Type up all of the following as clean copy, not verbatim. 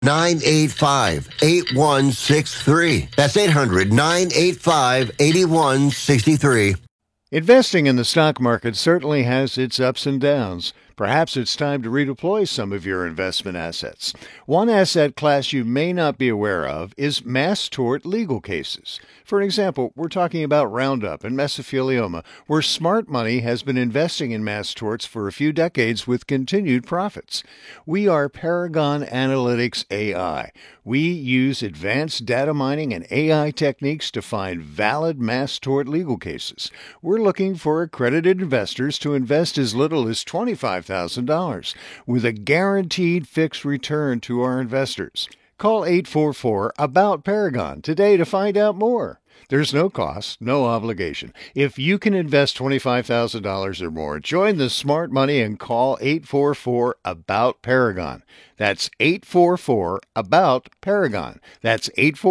800-985-8163. That's 800-985-8163. Investing in the stock market certainly has its ups and downs. Perhaps it's time to redeploy some of your investment assets. One asset class you may not be aware of is mass tort legal cases. For example, we're talking about Roundup and mesothelioma, where smart money has been investing in mass torts for a few decades with continued profits. We are Paragon Analytics AI. We use advanced data mining and AI techniques to find valid mass tort legal cases. We're looking for accredited investors to invest as little as $25,000 with a guaranteed fixed return to our investors. Call 844-ABOUT-PARAGON today to find out more. There's no cost, no obligation. If you can invest $25,000 or more, join the smart money and call 844-ABOUT-PARAGON. That's 844-ABOUT-PARAGON. That's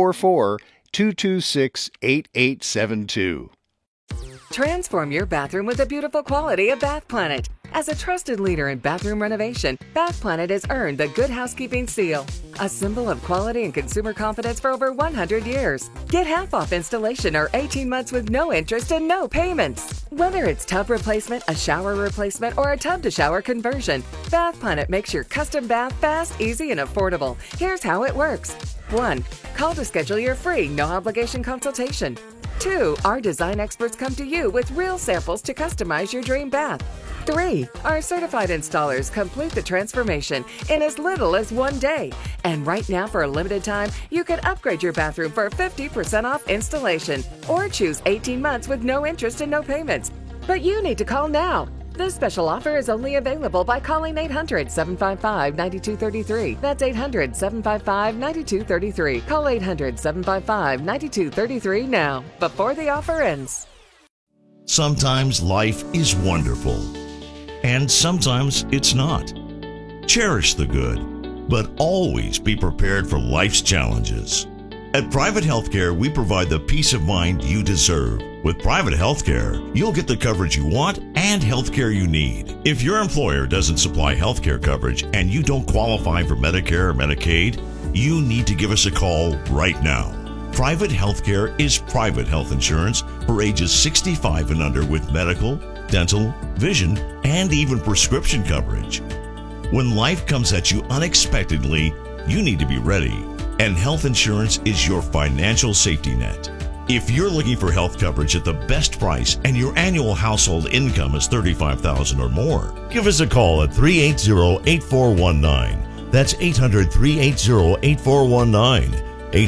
844-226-8872. Transform your bathroom with the beautiful quality of Bath Planet. As a trusted leader in bathroom renovation, Bath Planet has earned the Good Housekeeping seal, a symbol of quality and consumer confidence for over 100 years. Get half off installation or 18 months with no interest and no payments. Whether it's tub replacement, a shower replacement, or a tub-to-shower conversion, Bath Planet makes your custom bath fast, easy, and affordable. Here's how it works. 1. Call to schedule your free, no-obligation consultation. 2. Our design experts come to you with real samples to customize your dream bath. 3. Our certified installers complete the transformation in as little as 1 day. And right now, for a limited time, you can upgrade your bathroom for 50% off installation or choose 18 months with no interest and no payments. But you need to call now. This special offer is only available by calling 800-755-9233. That's 800-755-9233. Call 800-755-9233 now, before the offer ends. Sometimes life is wonderful, and sometimes it's not. Cherish the good, but always be prepared for life's challenges. At Private Healthcare, we provide the peace of mind you deserve. With private healthcare, you'll get the coverage you want and healthcare you need. If your employer doesn't supply healthcare coverage and you don't qualify for Medicare or Medicaid, you need to give us a call right now. Private healthcare is private health insurance for ages 65 and under with medical, dental, vision, and even prescription coverage. When life comes at you unexpectedly, you need to be ready, and health insurance is your financial safety net. If you're looking for health coverage at the best price and your annual household income is $35,000 or more, give us a call at 380-8419. That's 800-380-8419.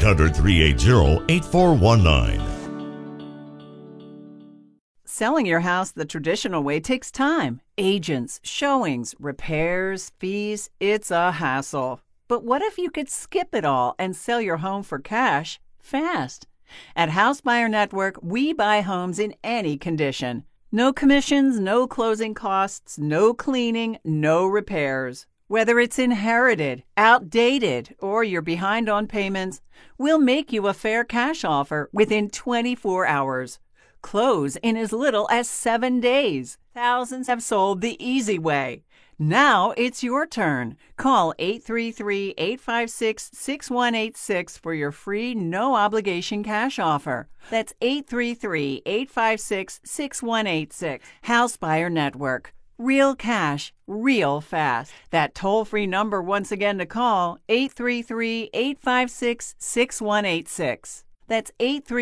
800-380-8419. Selling your house the traditional way takes time. Agents, showings, repairs, fees, it's a hassle. But what if you could skip it all and sell your home for cash fast? At House Buyer Network, we buy homes in any condition. No commissions, no closing costs, no cleaning, no repairs. Whether it's inherited, outdated, or you're behind on payments, we'll make you a fair cash offer within 24 hours. Close in as little as 7 days. Thousands have sold the easy way. Now it's your turn. Call 833-856-6186 for your free, no-obligation cash offer. That's 833-856-6186. House Buyer Network. Real cash, real fast. That toll-free number once again to call, 833-856-6186. That's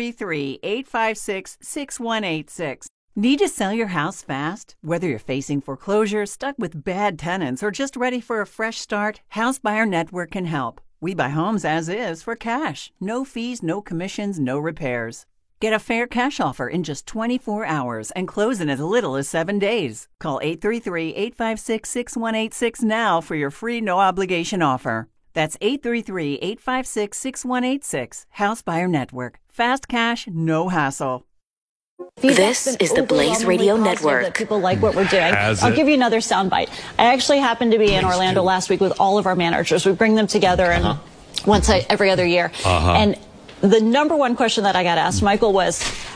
833-856-6186. Need to sell your house fast? Whether you're facing foreclosure, stuck with bad tenants, or just ready for a fresh start, House Buyer Network can help. We buy homes as is for cash. No fees, no commissions, no repairs. Get a fair cash offer in just 24 hours and close in as little as 7 days. Call 833-856-6186 now for your free no-obligation offer. That's 833-856-6186. House Buyer Network. Fast cash, no hassle. This is the Blaze Radio Network. That people like what we're doing. I'll give you another soundbite. I actually happened to be in Orlando last week with all of our managers. We bring them together every other year. And the number one question that I got asked, Michael, was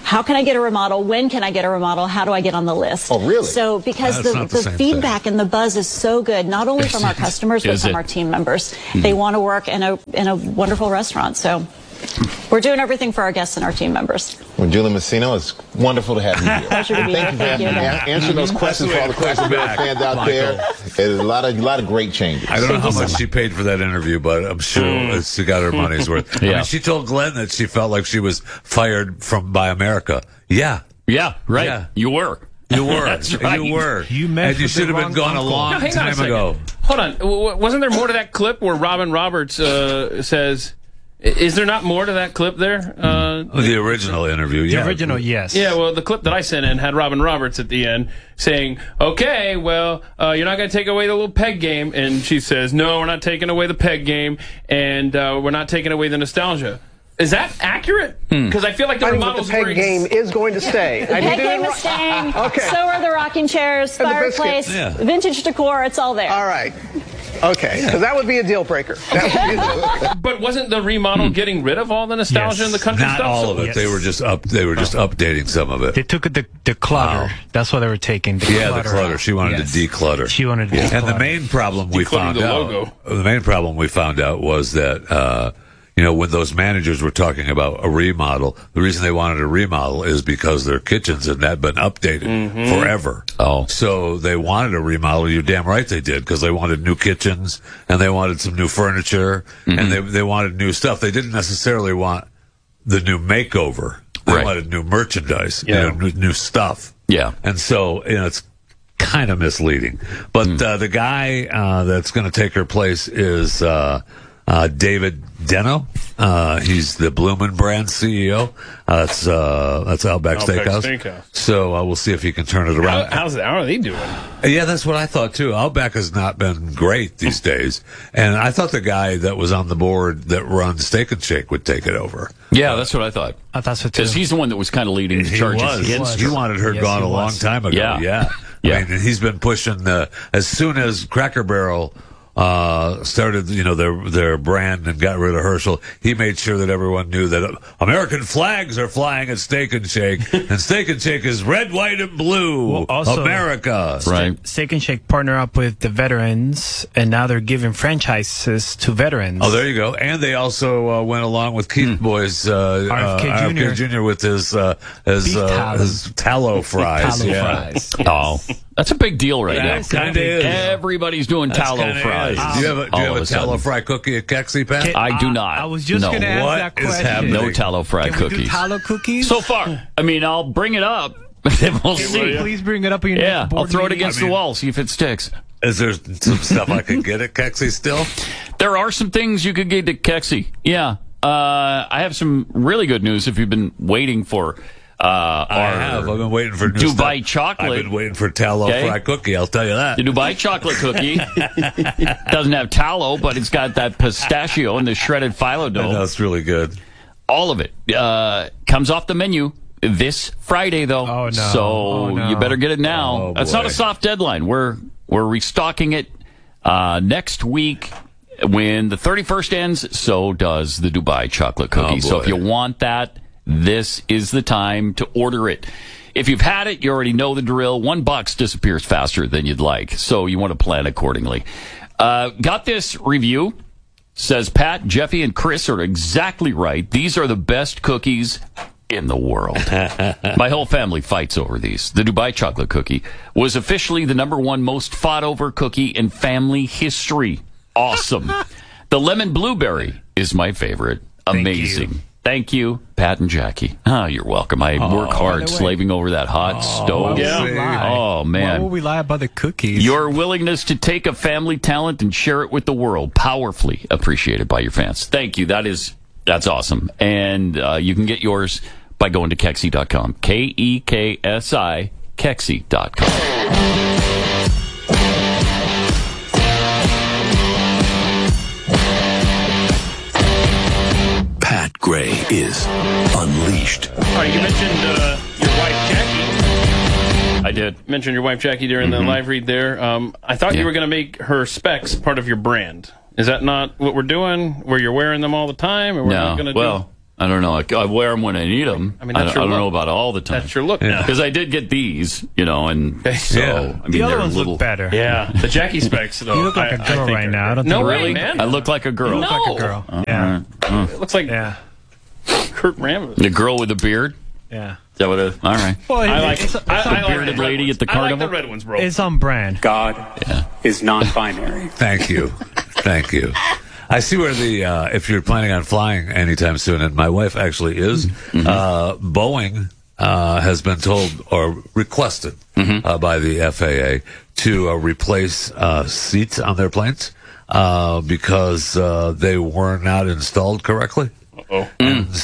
how can I get a remodel? When can I get a remodel? How do I get on the list? Oh, really? So because the feedback and the buzz is so good, not only from our customers, but from our team members. They want to work in a wonderful restaurant. So we're doing everything for our guests and our team members. Well, Julie Masino, it's wonderful to have you here. Pleasure to be here. Thank you for answering those questions for all the questions fans out there. There's a lot of great changes. I don't know how much she paid for that interview, but I'm sure she got her money's worth. I mean, she told Glenn that she felt like she was fired by America. Yeah, right. Yeah. You were. That's right. You were. And you should have been gone a long time ago. Hold on. Wasn't there more to that clip where Robin Roberts says... Is there not more to that clip there? The original interview, yeah. The original, yes. Yeah, well, the clip that I sent in had Robin Roberts at the end saying, okay, well, you're not going to take away the little peg game. And she says, no, we're not taking away the peg game, and we're not taking away the nostalgia. Is that accurate? Because I feel like the remodels the peg game is going to stay. The peg game is staying. Okay. So are the rocking chairs, fireplace, vintage decor. It's all there. All right. Okay, because that would be a deal breaker. But wasn't the remodel getting rid of all the nostalgia and the country Not stuff? all of it. They were just updating some of it. They took the clutter. That's what they were taking. The clutter. She wanted to declutter. And the main problem we found out was that when those managers were talking about a remodel, the reason they wanted a remodel is because their kitchens had not been updated forever. Oh. So they wanted a remodel. You're damn right they did, because they wanted new kitchens, and they wanted some new furniture, and they wanted new stuff. They didn't necessarily want the new makeover. They wanted new merchandise, new stuff. Yeah. And so, it's kind of misleading. But the guy that's going to take her place is David Deno. He's the Bloomin' brand CEO. That's Outback Steakhouse. So we'll see if he can turn it around. How are they doing? Yeah, that's what I thought too. Outback has not been great these days, and I thought the guy that was on the board that runs Steak and Shake would take it over. Yeah, that's what I thought. I thought so too. Because he's the one that was kind of leading the charges against her. He wanted her gone a long time ago. Yeah. I mean, he's been pushing as soon as Cracker Barrel started, their brand and got rid of Herschel, he made sure that everyone knew that American flags are flying at Steak and Shake, and Steak and Shake is red, white, and blue. Well, also, America. Right. Steak and Shake partner up with the veterans, and now they're giving franchises to veterans. Oh, there you go. And they also went along with Keith Boy's RFK Jr. with his tallow fries. Fries. Oh, that's a big deal right now. Kind of is. Everybody's doing tallow fries. Do you have a tallow fry cookie at Kexi, Pat? I do not. I was just going to ask that question. What is happening? No tallow fry Can cookies. We do tallow cookies? So far. I mean, I'll bring it up. We'll see. Please bring it up in your next board I'll throw it meeting. against the wall, see if it sticks. Is there some stuff I can get at Kexi still? There are some things you could get at Kexi. Yeah. I have some really good news if you've been waiting for I've been waiting for new Dubai stuff. chocolate. I've been waiting for tallow fry cookie, I'll tell you that. The Dubai chocolate cookie doesn't have tallow, but it's got that pistachio and the shredded phyllo dough. That's really good. All of it comes off the menu this Friday, though. Oh, no. So you better get it now. Oh, That's not a soft deadline. We're restocking it next week. When the 31st ends, so does the Dubai chocolate cookie. So if you want that, this is the time to order it. If you've had it, you already know the drill. $1 disappears faster than you'd like, so you want to plan accordingly. Got this review. Says Pat, Jeffy, and Chris are exactly right. These are the best cookies in the world. My whole family fights over these. The Dubai chocolate cookie was officially the #1 most fought over cookie in family history. Awesome. The lemon blueberry is my favorite. Amazing. Thank you, Pat and Jackie. You're welcome. I work hard slaving over that hot stove. Oh, man. Why would we lie about the cookies? Your willingness to take a family talent and share it with the world, powerfully appreciated by your fans. Thank you. That's awesome. And you can get yours by going to Kexi.com. Kexi, Kexi.com. Pat Gray is unleashed. All right, you mentioned your wife, Jackie. I did. Mentioned your wife, Jackie, during the live read there. I thought you were going to make her specs part of your brand. Is that not what we're doing, where you're wearing them all the time? Or No. going to I don't know. I wear them when I need them. I mean, I that's don't your know look. about all the time. That's your look now. Because I did get these, and so I mean, The other they're ones little. look better. Yeah, the Jackie specs, though. You look like a girl right now. I don't No think way, really. man. I look like a girl. You look like a girl. Yeah. It looks like Kurt Rambis. The girl with the beard. Yeah. Is that what it is? All right. Well, I like it's, I like bearded the red lady ones. at the I like carnival? the red ones, bro. it's on brand. God is non-binary. Thank you. Thank you. I see where if you're planning on flying anytime soon, and my wife actually is, Boeing has been told or requested by the FAA to replace seats on their planes because they were not installed correctly. Uh-oh. And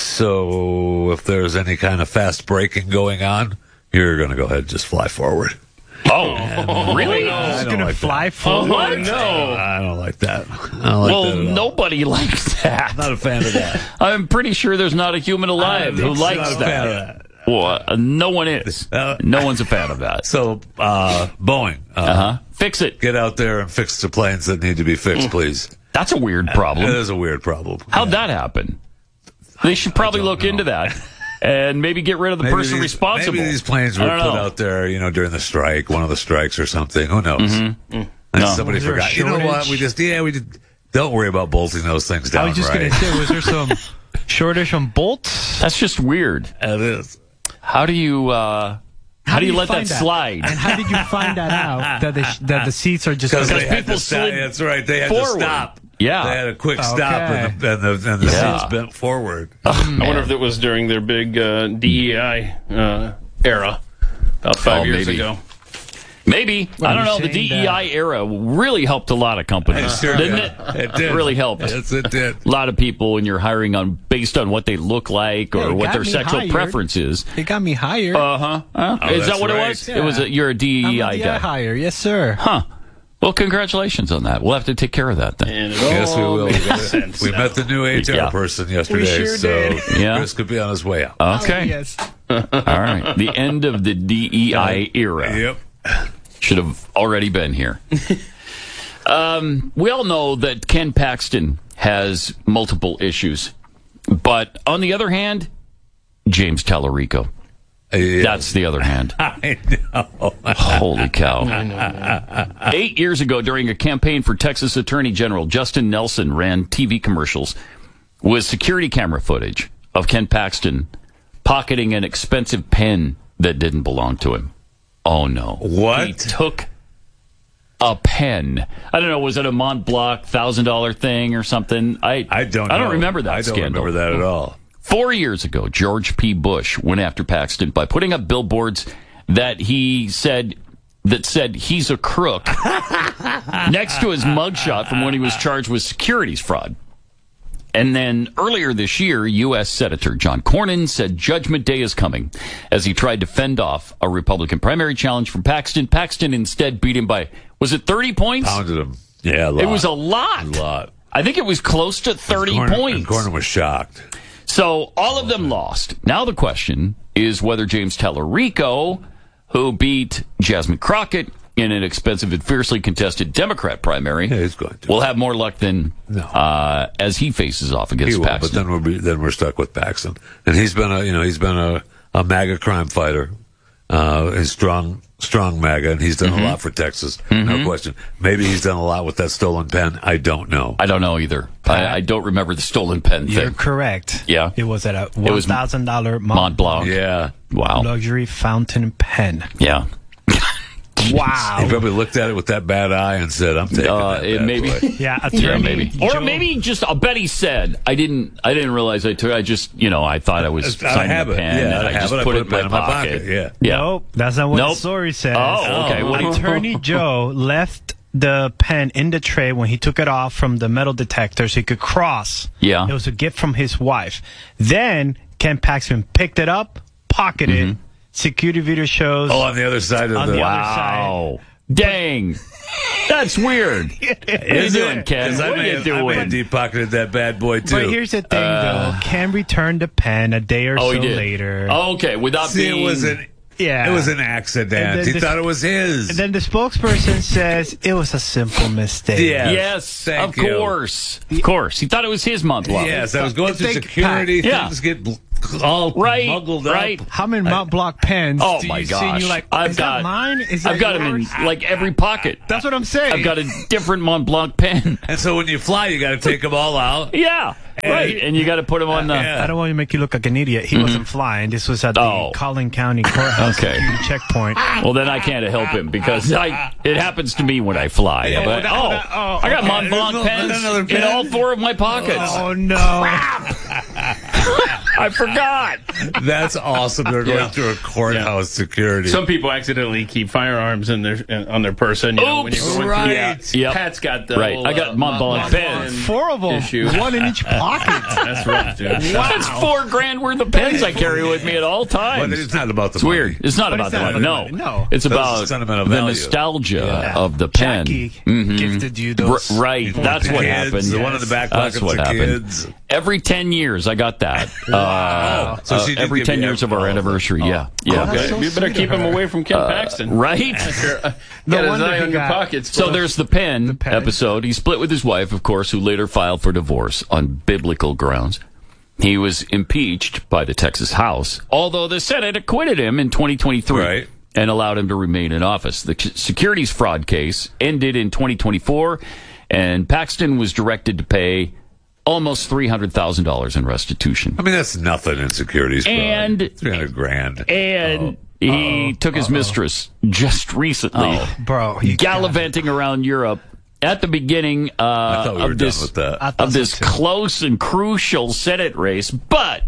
so if there's any kind of fast braking going on, you're going to go ahead and just fly forward. Oh, really? It's going to fly forward? Oh, no. I don't like that. I don't like that at all. Nobody likes that. I'm not a fan of that. I'm pretty sure there's not a human alive who likes not a fan of that. Well, no one is. No one's a fan of that. So, Boeing, Fix it. get out there and fix the planes that need to be fixed, please. That's a weird problem. It is a weird problem. How'd that happen? They should probably look into that and maybe get rid of the person responsible. Maybe these planes were put out there, during the strike, one of the strikes or something. Who knows? And somebody Was there a forgot. You know what? shortage? We did. Don't worry about bolting those things down. I was just going to say, was there some shortage on bolts? That's just weird. It is. How do you let that find slide? And how did you find that out that the seats are just Because gonna- they had people to stop. slid That's right. They had forward. to stop. Yeah. They had a quick stop, and the seats bent forward. I wonder if it was during their big DEI era about 5 years maybe. ago. Maybe. Well, I don't know. you're The saying DEI era really helped a lot of companies, Sure didn't did. it? It did. Really helped. Yes, it did. A lot of people, when you're hiring based on what they look like or it what got their me sexual hired. preference is. It got me hired. Is that that's what right. it was? Yeah. It was. You're a DEI I'm a guy. hire. Yes, sir. Huh. Well, congratulations on that. We'll have to take care of that then. And it Yes, we all will. makes sense We now. met the new HR person yesterday, sure so did. Yeah. Chris could be on his way out. Okay. Yes. All right. The end of the DEI era. Yep. Should have already been here. We all know that Ken Paxton has multiple issues. But on the other hand, James Tallarico. Yeah. That's the other hand. I know. Holy cow. 8 years ago, during a campaign for Texas Attorney General, Justin Nelson ran TV commercials with security camera footage of Ken Paxton pocketing an expensive pen that didn't belong to him. Oh, no. What? He took a pen. I don't know, was it a Mont Blanc $1,000 thing or something? I don't know. I don't remember that scandal. I don't remember that at all. 4 years ago, George P. Bush went after Paxton by putting up billboards that said he's a crook next to his mugshot from when he was charged with securities fraud. And then earlier this year, U.S. Senator John Cornyn said Judgment Day is coming as he tried to fend off a Republican primary challenge from Paxton. Paxton instead beat him by, was it 30 points? Pounded him. Yeah, a lot. It was a lot. A lot. I think it was close to 30 points. And Cornyn was shocked. So all of them lost. Now the question is whether James Tallarico, who beat Jasmine Crockett in an expensive and fiercely contested Democrat primary, will have more luck than as he faces off against Paxton. But then we're stuck with Paxton, and he's been a MAGA crime fighter. He's strong MAGA, and he's done a lot for Texas. No question. Maybe he's done a lot with that stolen pen. I don't know. I don't know either. I don't remember the stolen pen thing. You're correct. Yeah. It was at a $1,000 Mont Blanc. Yeah. Wow. Luxury fountain pen. Yeah. Wow. He probably looked at it with that bad eye and said, "I'm taking that bad maybe." boy." Yeah, Yeah, maybe. Or maybe just, I'll bet he said, I didn't realize I thought I was signing a pen, and I just put it in my pocket. Yeah. Nope, that's not what the story says. Oh, okay. What Attorney Joe left the pen in the tray when he took it off from the metal detector so he could cross. Yeah. It was a gift from his wife. Then Ken Paxton picked it up, pocketed it. Security video shows. Oh, on the other side of on the other side. Wow. Dang. That's weird. What are you doing, Ken? What are you doing? I may have deep-pocketed that bad boy, too. But here's the thing, though. Ken returned the pen a day or so he did. later. Oh, okay, without being... It was an Yeah. It was an accident. He thought it was his. And then the spokesperson says it was a simple mistake. Yes, of course. Of course. He thought it was his Mont Blanc. Yes, I was going through security. Things get all muggled up. How many Mont Blanc pens Oh do my you see? gosh! And you're like, is that mine? I've got them in like every pocket. That's what I'm saying. I've got a different Mont Blanc pen. And so when you fly, you got to take them all out. Yeah, right. And you got to put them on the. I don't want to make you look like an idiot. He wasn't flying. This was at the Collin County Courthouse security checkpoint. Well, then I can't help him because it happens to me when I fly. Yeah, but I got Mont Blanc pens in all 4 of my pockets. Oh no! I forgot. That's awesome. They're going through a courthouse security. Some people accidentally keep firearms on their person. You know, when you're going right. Yep. Pat's got the whole, I got Mont Blanc pens. 4 of them. Issue. 1 in each pocket. That's rough, dude. Wow. That's $4,000 worth of pens I carry with me at all times. But it's not about the It's money. weird. It's not about the money. No. It's about sentimental the value. nostalgia of the pen. Jackie gifted you those. Right. That's what happened. The one in the back pockets That's what of happened. kids. Every 10 years, I got that. So she did every give 10 you years of our anniversary. Yeah. Okay. so You better sweet keep of him her. away from Ken Paxton. Right? Get his wonder eye he on your got- pockets. So there's the pen episode. He split with his wife, of course, who later filed for divorce on biblical grounds. He was impeached by the Texas House, although the Senate acquitted him in 2023 Right. and allowed him to remain in office. The securities fraud case ended in 2024, and Paxton was directed to pay almost $300,000 in restitution. I mean, that's nothing in securities fraud. And $300,000. And he took his mistress just recently, Bro, gallivanting around Europe at the beginning I thought we were of done this with that. of this close and crucial Senate race. But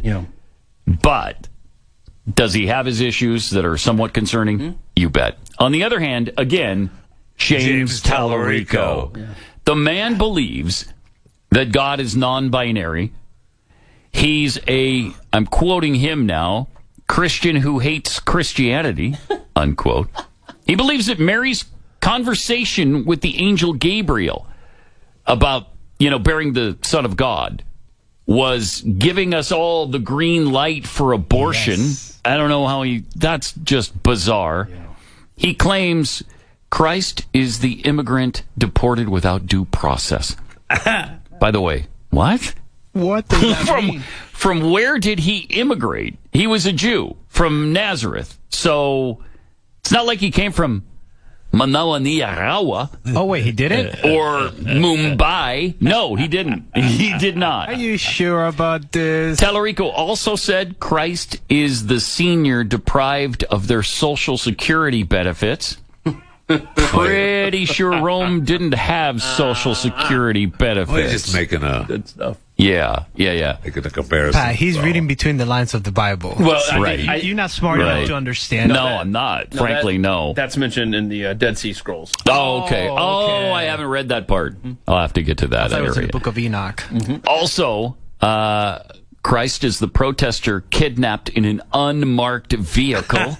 does he have his issues that are somewhat concerning? Mm-hmm. You bet. On the other hand, again, James Tallarico. Yeah. The man believes that God is non-binary. He's I'm quoting him now, Christian who hates Christianity, unquote. He believes that Mary's conversation with the angel Gabriel about, bearing the Son of God was giving us all the green light for abortion. Yes. I don't know that's just bizarre. Yeah. He claims Christ is the immigrant deported without due process. By the way, what? What does that mean? From where did he immigrate? He was a Jew from Nazareth. So it's not like he came from Manawa, Niarawa. Oh, wait, he didn't? Or Mumbai. No, he didn't. He did not. Are you sure about this? Tallarico also said Christ is the senior deprived of their Social Security benefits. Pretty sure Rome didn't have Social Security benefits. Well, he's just making good stuff. Yeah. Making a comparison. Pat, he's reading between the lines of the Bible. Well, right. You're not smart enough to understand. No, I'm not. Frankly, no. That's mentioned in the Dead Sea Scrolls. Oh, okay. Oh, I haven't read that part. I'll have to get to that I thought it was in area. the Book of Enoch. Mm-hmm. Also, Christ is the protester kidnapped in an unmarked vehicle.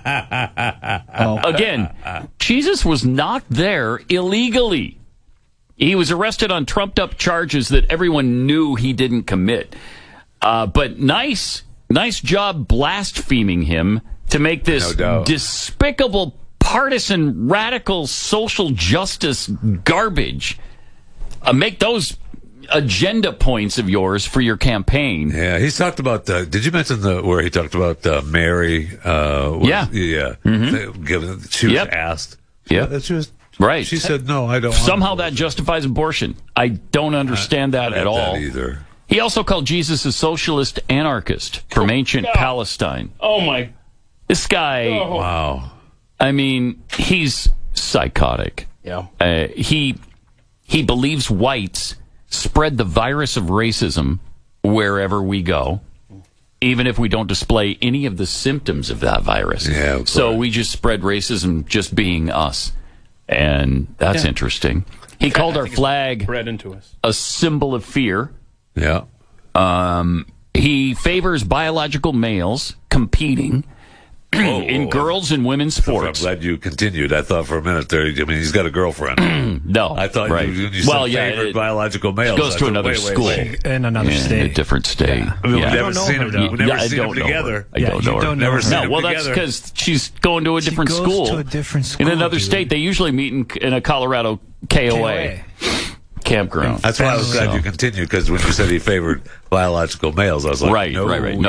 Again, Jesus was not there illegally. He was arrested on trumped-up charges that everyone knew he didn't commit. But nice job blaspheming him to make this despicable, partisan, radical, social justice garbage. Make those agenda points of yours for your campaign. Yeah, he's talked about did you mention where he talked about Mary? Yeah. Mm-hmm. She was asked. Yeah. She was right. She said, no, I don't Somehow want that justifies abortion. I don't understand that at all. Either. He also called Jesus a socialist anarchist from ancient Palestine. Oh, my. This guy. Oh. Wow. I mean, he's psychotic. Yeah. He believes whites spread the virus of racism wherever we go, even if we don't display any of the symptoms of that virus. Yeah, so we just spread racism just being us. And that's interesting. He called our flag bred into us. A symbol of fear. Yeah. He favors biological males competing in girls and women's sports. I'm glad you continued. I thought for a minute there, he's got a girlfriend. No. I thought you said favored biological males. She goes to another school. In another state. A different state. Yeah. We've never seen them together. I don't know her. Never seen them well, together. that's because she's going to a different school. To a different school. In another state. They usually meet in a Colorado KOA. Campground. That's why I was glad you continued, because when you said he favored biological males, I was like, right.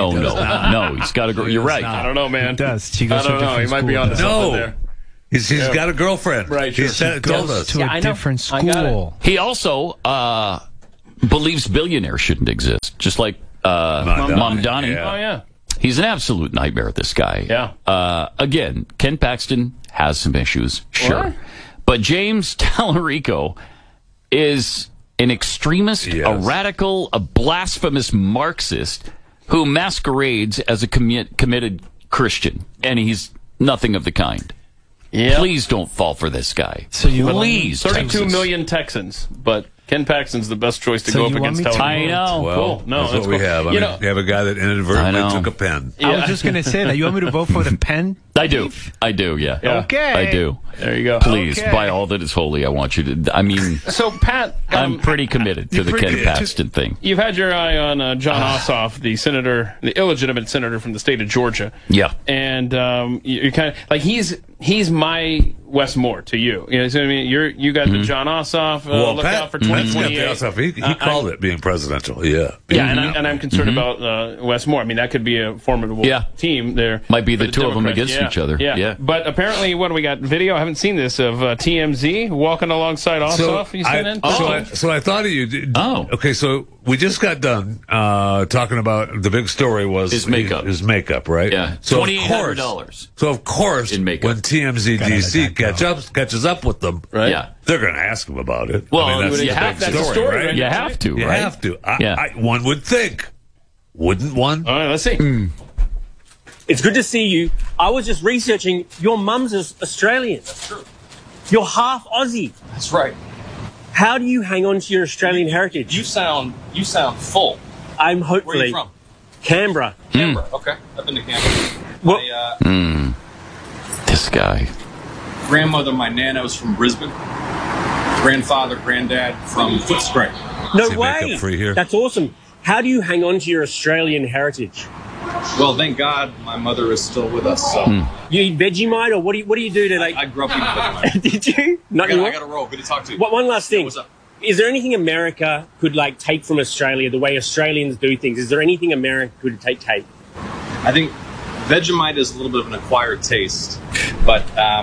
No, he's got a girl. You're right. I don't know, man. He does. She goes I don't know. He might be on to something there. He's got a girlfriend. Right. He told us. To a different school. He also believes billionaires shouldn't exist, just like Mamdani. Oh, yeah. He's an absolute nightmare, this guy. Yeah. Again, Ken Paxton has some issues, sure. What? But James Tallarico is an extremist, a radical, a blasphemous Marxist who masquerades as a committed Christian, and he's nothing of the kind. Yeah. Please don't fall for this guy. Please. 32 million Texans, but Ken Paxton's the best choice to go up against Tallarico. I know. Well, cool. No, that's what we have. I mean, you have a guy that inadvertently took a pen. I was just going to say that. You want me to vote for the pen? I do, yeah. Okay. I do. There you go. Please, by all that is holy, I want you to. I mean, so Pat, I'm pretty committed to the Ken Paxton thing. You've had your eye on John Ossoff, the illegitimate senator from the state of Georgia. Yeah, and you're kind of like he's my Wes Moore to you. You know what I mean? You got the John Ossoff. Look out for 2028. He called it being presidential. Yeah, and I'm concerned about Wes Moore. I mean, that could be a formidable team there. Might be the two of them against each other. Yeah. But apparently, what do we got? Video? I haven't seen this of TMZ walking alongside Ossoff. So I thought of you. Okay. So we just got done talking about the big story was his makeup. His makeup, right? Yeah. So $2,800. So of course, in makeup. when TMZ DC catches up with them, right? Yeah. They're going to ask him about it. Well, I mean, that's the story, right? You have to, right? You have to. One would think. Wouldn't one? All right, let's see. It's good to see you. I was just researching. Your mum's Australian. That's true. You're half Aussie. That's right. How do you hang on to your Australian heritage? You sound full. I'm hopefully. Where are you from? Canberra. Canberra. Okay. I've been to Canberra. This guy. Grandmother, my nana, was from Brisbane. Grandfather, granddad from Footscray. No way. Free here? That's awesome. How do you hang on to your Australian heritage? Well, thank God my mother is still with us. So. You eat Vegemite, or what do you do to like? I grew up eating Vegemite. Did you? I got a roll. Good to talk to you. One last thing. What's up? Is there anything America could like take from Australia, the way Australians do things? Is there anything America could take? I think Vegemite is a little bit of an acquired taste, but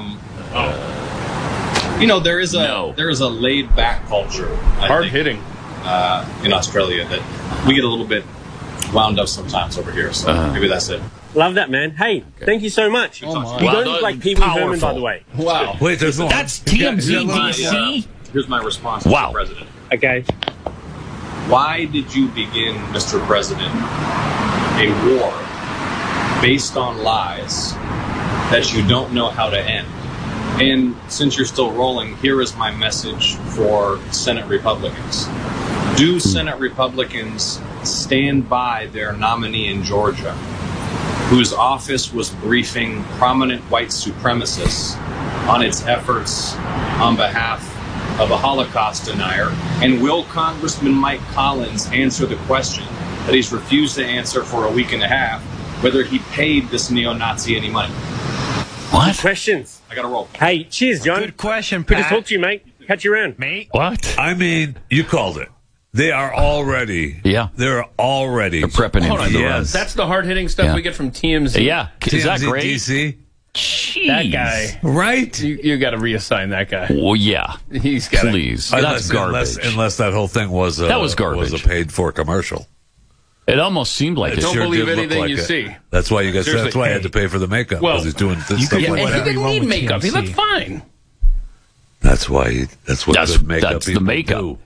there is a laid back culture. Hard hitting. In Australia that we get a little bit wound up sometimes over here, so maybe that's it. Love that, man. Hey, thank you so much. You don't look like Pee Wee Herman, by the way. Wow. Wait, there's more. That's TMZ DC? Here's my response, Mr. President. Okay. Why did you begin, Mr. President, a war based on lies that you don't know how to end? And since you're still rolling, here is my message for Senate Republicans. Do Senate Republicans stand by their nominee in Georgia, whose office was briefing prominent white supremacists on its efforts on behalf of a Holocaust denier? And will Congressman Mike Collins answer the question that he's refused to answer for a week and a half, whether he paid this neo-Nazi any money? What? Good questions. I got to roll. Hey, cheers, John. Good question, Good Pat. to talk to you, mate. Catch you around. Mate? What? I mean, you called it. They are already. Yeah. They're already. They're prepping him for the run. That's the hard hitting stuff we get from TMZ. Yeah. Is that TMZ great? DC. Jeez. That guy. Right? You got to reassign that guy. Well, yeah. He's got Please. That's garbage. Unless that whole thing was that was garbage. Was a paid for commercial. It almost seemed like it. Don't sure believe did look anything like you it. see. That's why you guys. Seriously. That's why I had to pay for the makeup. Well, because he's doing this stuff. get Like And that. he didn't need makeup. TMZ. He looked fine. That's why. That's what That's good makeup the people makeup. do. Yeah.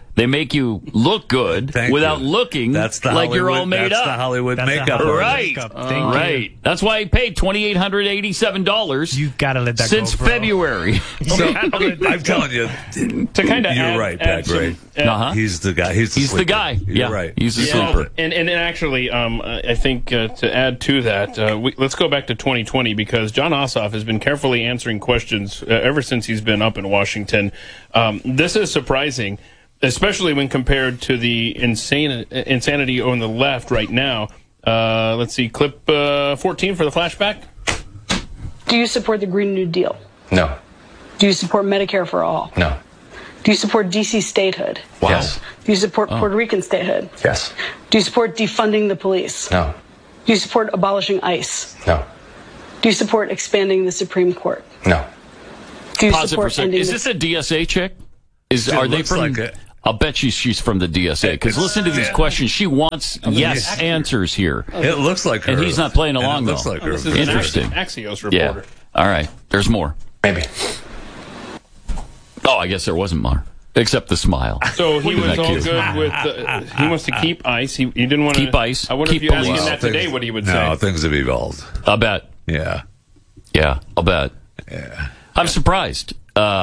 They make you look good without looking like you're all made up. That's the Hollywood makeup Right. Thank you. That's why I paid $2,887. You've got to let that since go, bro. February. So, I'm telling you, to kind of you're right, Pat Gray. He's the guy. He's the guy. You're right. He's the sleeper. And actually, I think to add to that, let's go back to 2020 because Jon Ossoff has been carefully answering questions ever since he's been up in Washington. This is surprising, especially when compared to the insanity on the left right now. Let's see, clip 14 for the flashback. Do you support the Green New Deal? No. Do you support Medicare for all? No. Do you support D.C. statehood? Wow. Yes. Do you support Puerto Rican statehood? Yes. Do you support defunding the police? No. Do you support abolishing ICE? No. Do you support expanding the Supreme Court? No. Do you Pause it for a support second. ending Is this a DSA chick? Are they from? I'll bet she's from the DSA because listen to these questions. She wants yes answers here. It looks like her, and he's not playing along though. Looks like her. This is Interesting. An Axios reporter. Yeah. All right. There's more. Maybe. Oh, I guess there wasn't more. Except the smile. So he was Isn't that all cute? good with. He wants to keep ICE. He didn't want to Keep ICE. I wonder Keep if you asked him police. that today, what he would say. No, things have evolved. I'll bet. Yeah. Yeah, I'll bet. Yeah. I'm surprised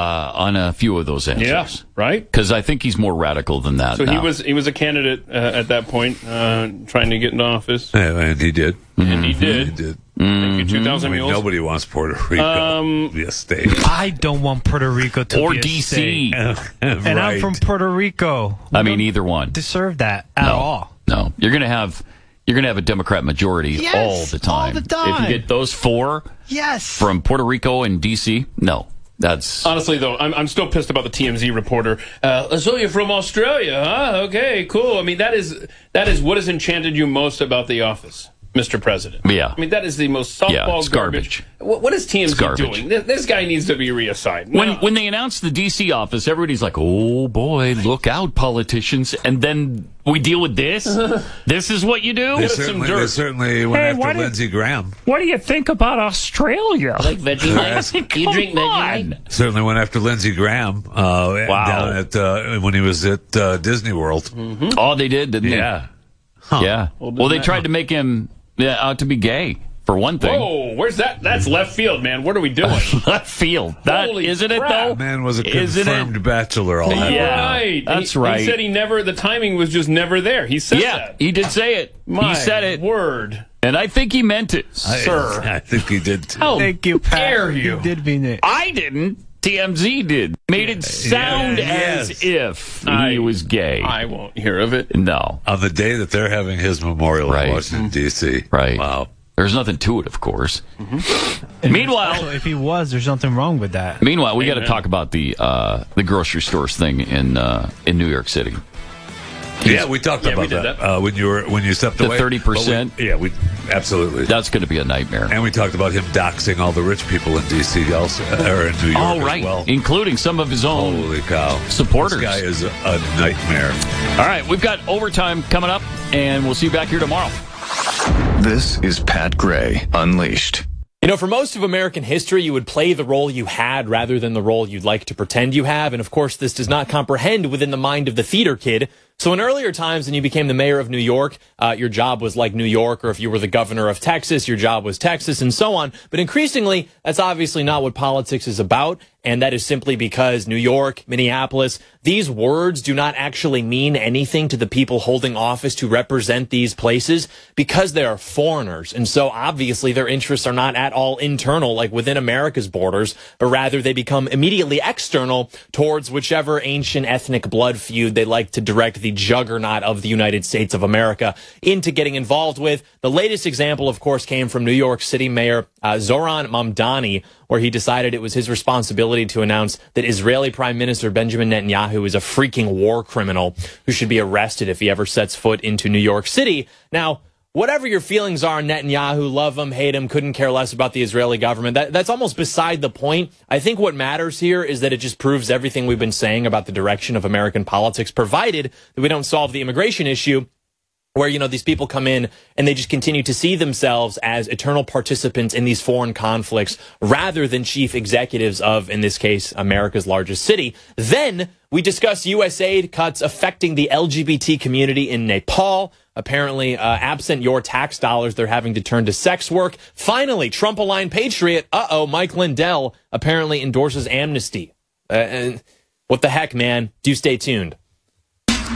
on a few of those answers. Yeah, right? Because I think he's more radical than that. So now. he was a candidate at that point, trying to get into office. Yeah, and he did. And he did. He did. Thank you, 2,000 mules. Nobody wants Puerto Rico to be a state. I don't want Puerto Rico to or be a DC. state. And Right. I'm from Puerto Rico. I mean, either one. Deserve that at all. No, you're gonna have a Democrat majority Yes, all the time. all the time. If you get those four, Yes. from Puerto Rico and DC, no, that's Honestly, though, I'm still pissed about the TMZ reporter. So you're from Australia, huh? Okay, cool. I mean, that is what has enchanted you most about The Office, Mr. President. Yeah. I mean, that is the most softball it's garbage. What is TMZ doing? This guy needs to be reassigned. when they announced the DC office, everybody's like, "Oh boy, look out, politicians!" And then we deal with this. This is what you do. They certainly went after Lindsey Graham. What do you think about Australia? Like Vegemite? You drink Vegemite? Certainly went after Lindsey Graham down at when he was at Disney World. Mm-hmm. Oh, they did, didn't they? Yeah. Yeah. Well, they tried to make him out to be gay, for one thing. Whoa, where's that? That's left field, man. What are we doing? Left field. That Holy isn't it crap. though? Man was a Isn't confirmed bachelor all that Yeah, Right. that's He right. said the timing was just never there. He said Yeah, that. he did say it. My he said it. word. And I think he meant it, sir. I think he did too. How Thank you, Pat. dare you? You did mean it. I didn't. TMZ did. Made it sound as if he was gay. I won't hear of it. No. On the day that they're having his memorial Right. in Washington, D.C. Right. Wow. There's nothing to it, of course. And Meanwhile- also, if he was, there's nothing wrong with that. Meanwhile, we got to talk about the grocery stores thing in New York City. Yeah, we talked Yeah, about we did that, when you stepped The away. 30%? But we absolutely. That's going to be a nightmare. And we talked about him doxing all the rich people in D.C. also, or in New York Oh, right. as well. Including some of his own Holy cow. supporters. This guy is a nightmare. All right, we've got overtime coming up, and we'll see you back here tomorrow. This is Pat Gray Unleashed. You know, for most of American history, you would play the role you had rather than the role you'd like to pretend you have. And of course, this does not comprehend within the mind of the theater kid. So in earlier times, when you became the mayor of New York, your job was like New York, or if you were the governor of Texas, your job was Texas, and so on. But increasingly, that's obviously not what politics is about. And that is simply because New York, Minneapolis, these words do not actually mean anything to the people holding office to represent these places because they are foreigners. And so obviously their interests are not at all internal, like within America's borders, but rather they become immediately external towards whichever ancient ethnic blood feud they like to direct the juggernaut of the United States of America into getting involved with. The latest example, of course, came from New York City Mayor Zoran Mamdani, where he decided it was his responsibility to announce that Israeli Prime Minister Benjamin Netanyahu is a freaking war criminal who should be arrested if he ever sets foot into New York City. Now, whatever your feelings are on Netanyahu, love him, hate him, couldn't care less about the Israeli government, that's almost beside the point. I think what matters here is that it just proves everything we've been saying about the direction of American politics, provided that we don't solve the immigration issue. where, these people come in and they just continue to see themselves as eternal participants in these foreign conflicts rather than chief executives of, in this case, America's largest city. Then we discuss USAID cuts affecting the LGBT community in Nepal. Apparently, absent your tax dollars, they're having to turn to sex work. Finally, Trump-aligned patriot, Mike Lindell apparently endorses amnesty. And what the heck, man? Do stay tuned.